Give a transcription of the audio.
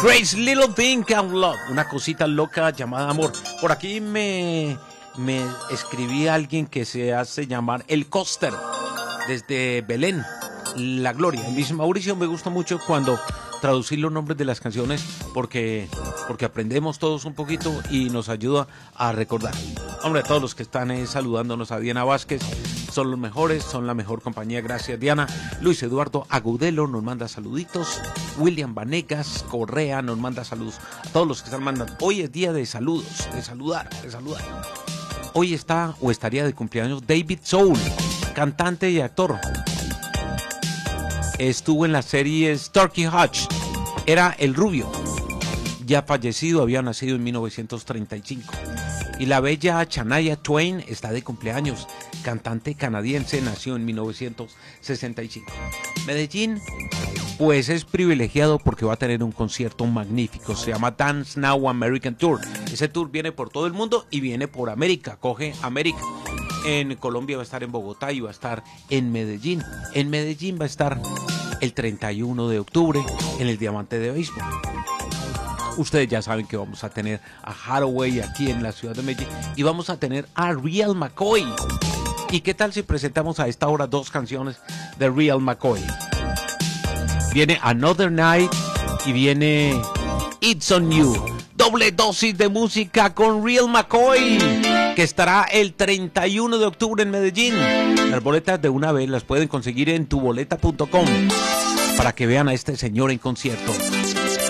Grace Little Thing Called Love, una cosita loca llamada amor. Por aquí me escribí a alguien que se hace llamar El Coster, desde Belén, La Gloria. Y dice: Mauricio, me gusta mucho cuando traducir los nombres de las canciones porque aprendemos todos un poquito y nos ayuda a recordar. Hombre, a todos los que están saludándonos, a Diana Vázquez, son los mejores, son la mejor compañía, gracias Diana. Luis Eduardo Agudelo nos manda saluditos. William Vanegas Correa nos manda saludos. A todos los que están mandando. Hoy es día de saludos, de saludar. Hoy está o estaría de cumpleaños David Soul, cantante y actor. Estuvo en la serie Turkey Hatch, era el rubio, ya fallecido, había nacido en 1935. Y la bella Shania Twain está de cumpleaños, cantante canadiense, nació en 1965. Medellín, pues es privilegiado porque va a tener un concierto magnífico, se llama Dance Now American Tour. Ese tour viene por todo el mundo y viene por América, coge América. En Colombia va a estar en Bogotá y va a estar en Medellín. En Medellín va a estar el 31 de octubre en el Diamante de Béisbol. Ustedes ya saben que vamos a tener a Hathaway aquí en la ciudad de Medellín y vamos a tener a Real McCoy. ¿Y qué tal si presentamos a esta hora dos canciones de Real McCoy? Viene Another Night y viene It's On You. Doble dosis de música con Real McCoy, que estará el 31 de octubre en Medellín. Las boletas de una vez las pueden conseguir en tuboleta.com para que vean a este señor en concierto.